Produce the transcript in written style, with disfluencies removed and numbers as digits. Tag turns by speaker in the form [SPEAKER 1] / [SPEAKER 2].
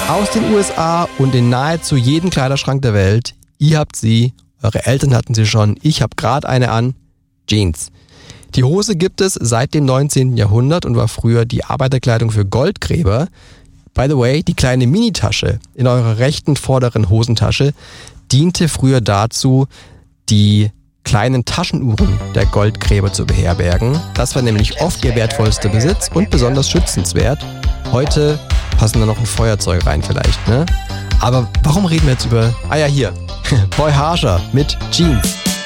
[SPEAKER 1] Aus den USA und in nahezu jeden Kleiderschrank der Welt. Ihr habt sie, eure Eltern hatten sie schon, ich habe gerade eine an. Jeans. Die Hose gibt es seit dem 19. Jahrhundert und war früher die Arbeiterkleidung für Goldgräber. By the way, die kleine Minitasche in eurer rechten vorderen Hosentasche diente früher dazu, die kleinen Taschenuhren der Goldgräber zu beherbergen. Das war nämlich oft ihr wertvollster Besitz und besonders schützenswert. Heute passen da noch ein Feuerzeug rein vielleicht, ne? Aber warum reden wir jetzt über... Ah ja, hier. Boy Harsher mit Jeans.